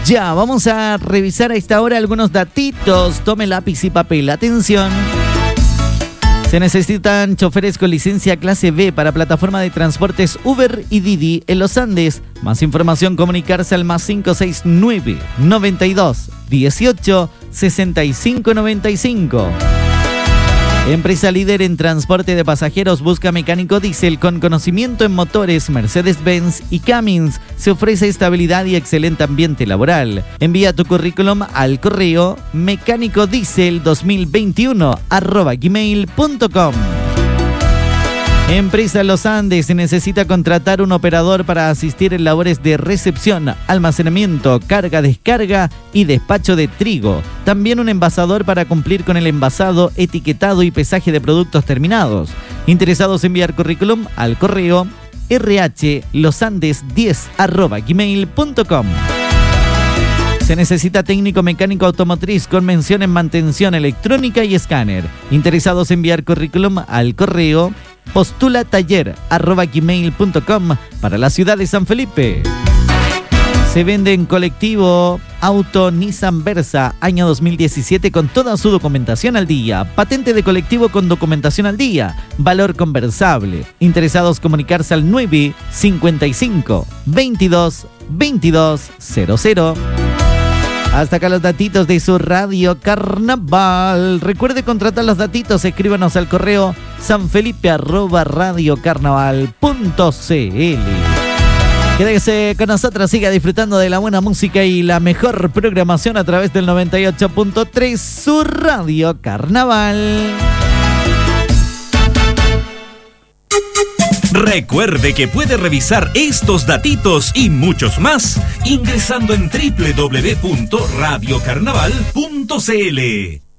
Ya, vamos a revisar a esta hora algunos datitos. Tome lápiz y papel. Atención. Se necesitan choferes con licencia clase B para plataforma de transportes Uber y Didi en los Andes. Más información, comunicarse al más 569 92 18 65 95. Empresa líder en transporte de pasajeros busca mecánico diésel con conocimiento en motores Mercedes-Benz y Cummins. Se ofrece estabilidad y excelente ambiente laboral. Envía tu currículum al correo mecanicodiesel2021@gmail.com. Empresa Los Andes necesita contratar un operador para asistir en labores de recepción, almacenamiento, carga, descarga y despacho de trigo. También un envasador para cumplir con el envasado, etiquetado y pesaje de productos terminados. Interesados en enviar currículum al correo rhlosandes10@gmail.com. Se necesita técnico mecánico automotriz con mención en mantención electrónica y escáner. Interesados en enviar currículum al correo postulataller@gmail.com para la ciudad de San Felipe. Se vende en colectivo auto Nissan Versa año 2017 con toda su documentación al día. Patente de colectivo con documentación al día. Valor conversable. Interesados comunicarse al 955 22 22 00. Hasta acá los datitos de su Radio Carnaval. Recuerde contratar los datitos, escríbanos al correo sanfelipe@radiocarnaval.cl. Quédese con nosotros, siga disfrutando de la buena música y la mejor programación a través del 98.3, su Radio Carnaval. Recuerde que puede revisar estos datitos y muchos más ingresando en www.radiocarnaval.cl.